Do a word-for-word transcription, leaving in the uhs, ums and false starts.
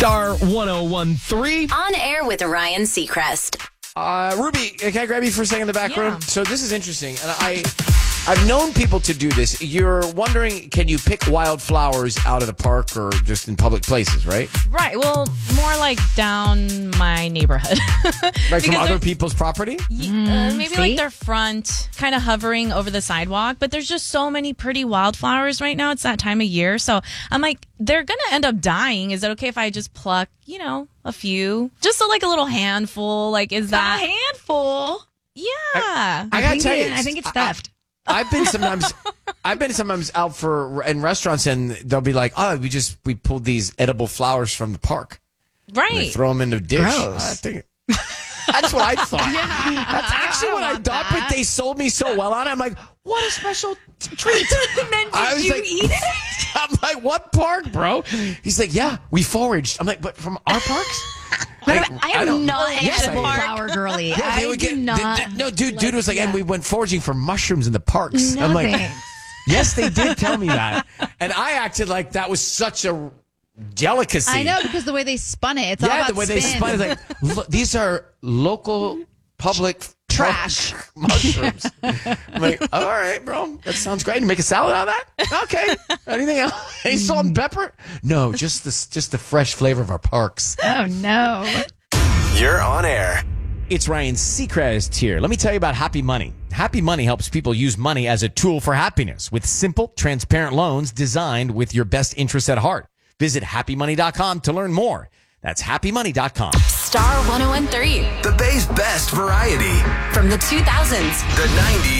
Star one oh one three. On air with Ryan Seacrest. Uh, Ruby, can I grab you for a second in the back Yeah. room? So this is interesting, and I, I've known people to do this. You're wondering, can you pick wildflowers out of the park or just in public places, right? Right. Well, more like down my neighborhood. Like from Because other they're- people's property? Y- uh, maybe see? like their front, kind of hovering over the sidewalk. But there's just so many pretty wildflowers right now. It's that time of year. So I'm like, they're going to end up dying. Is it okay if I just pluck, you know, a few? Just so like a little handful. Like, is that. A handful. Yeah. I I gotta think, tell you, it- I think it's I- theft. I've been sometimes, I've been sometimes out for in restaurants, and they'll be like, "Oh, we just we pulled these edible flowers from the park, and they right. throw them in the dish." Gross. I think, that's what I thought. That's actually what I thought, but they sold me so well on it. I'm like, what a special t- treat. And then did I was you like- eat it? I'm like, what park, bro? He's like, yeah, we foraged. I'm like, but from our parks? Like, I am don't- not an Yes, I edible am. flower girly. Yeah, they I would do get, not. d- d- no, dude, dude was like, and we went foraging for mushrooms in the parks. No I'm like, thanks. yes, they did tell me that. And I acted like that was such a delicacy. I know, because the way they spun it, it's all Yeah, about the way they spin. spun it, like, look, these are local public Trash. mushrooms. I'm like, all right, bro, that sounds great. You make a salad out of that? Okay. Anything else? Any salt and pepper? No, just the just the fresh flavor of our parks. Oh, no. You're on air. It's Ryan Seacrest here. Let me tell you about Happy Money. Happy Money helps people use money as a tool for happiness with simple, transparent loans designed with your best interests at heart. Visit happy money dot com to learn more. That's happy money dot com. Star one oh one three. The Bay's best variety. From the two thousands The nineties.